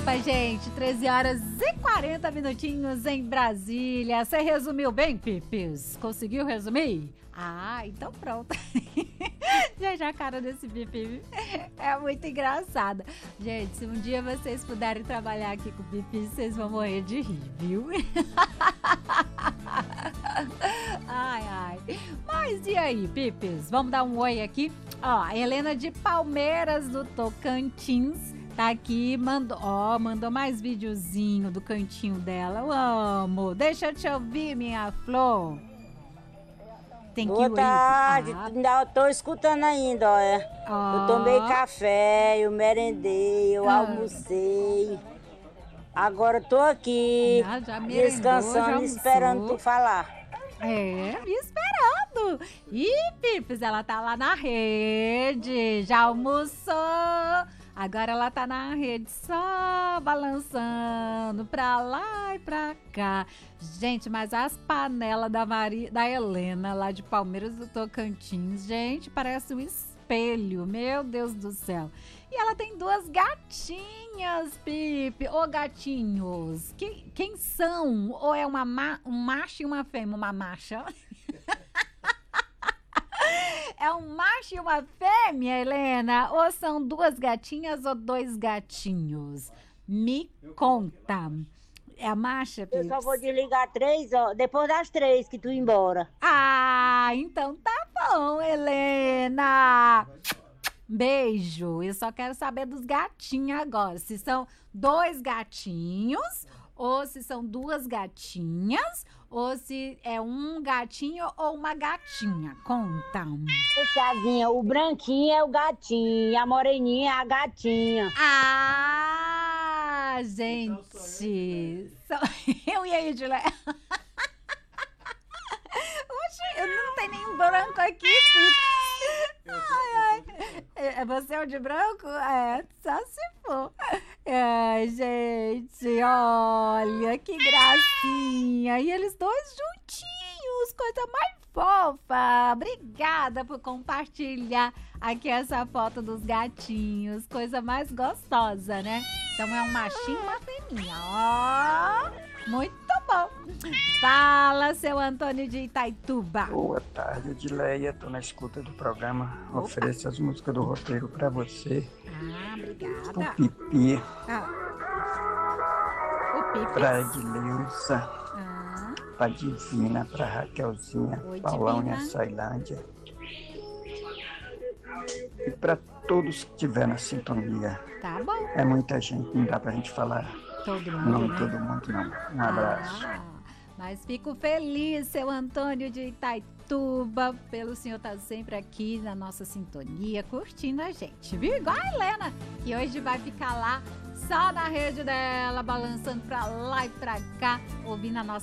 Opa, gente, 13 horas e 40 minutinhos em Brasília. Você resumiu bem, Pipis? Conseguiu resumir? Ah, então pronto. Gente, a cara desse Pipi é muito engraçada. Gente, se um dia vocês puderem trabalhar aqui com o Pipi, vocês vão morrer de rir, viu? Ai, ai. Mas e aí, Pipis? Vamos dar um oi aqui? Ó, a Helena de Palmeiras, do Tocantins, tá aqui, mandou mais videozinho do cantinho dela. Eu amo. Deixa eu te ouvir, minha flor. Tem que Boa tarde, ainda tô escutando ainda, olha. Eu tomei café, eu merendei, eu almocei. Agora tô aqui, descansando, esperando tu falar. Me esperando. Ih, Pipis, ela tá lá na rede, já almoçou. Agora ela tá na rede só balançando pra lá e pra cá. Gente, mas as panelas da Helena, lá de Palmeiras do Tocantins, gente, parece um espelho. Meu Deus do céu. E ela tem 2 gatinhas, Pipe. Ô, gatinhos, quem são? Ou é um macho e uma fêmea? Uma macha? É um macho e uma fêmea, Helena? Ou são 2 gatinhas ou 2 gatinhos? Me conta. É a macha, Pips? Eu só vou desligar 3 horas, depois das 3 que tu ir embora. Ah, então tá bom, Helena. Beijo. Eu só quero saber dos gatinhos agora. Se são 2 gatinhos, ou se são 2 gatinhas, ou se é um gatinho ou uma gatinha. Conta. Chazinha, o branquinho é o gatinho, a moreninha é a gatinha. Ah, gente. Eu e a Edilé. Oxe, eu não tenho nenhum branco aqui, filho. Ai. Você é o de branco? É, só se for. Ai, gente, olha que gracinha. E eles 2 juntinhos, coisa mais fofa. Obrigada por compartilhar aqui essa foto dos gatinhos. Coisa mais gostosa, né? Então é um machinho e uma fêmea. Ó, muito bom. Fala, seu Antônio de Itaituba. Boa tarde, Edileia. Tô na escuta do programa. Opa. Ofereço as músicas do roteiro pra você. Ah, obrigada. O Pipi, O Pipi. pra Edileuza, pra Divina, pra Raquelzinha, Oi, Paulão e Divina. a Sailândia. E pra todos que estiver na sintonia. Tá bom. É muita gente, não dá pra gente falar. Todo Não, mundo, né? todo mundo não. Um abraço. Mas fico feliz, seu Antônio de Itaituba, pelo senhor estar sempre aqui na nossa sintonia, curtindo a gente, viu? Igual a Helena, que hoje vai ficar lá só na rede dela, balançando pra lá e pra cá, ouvindo a nossa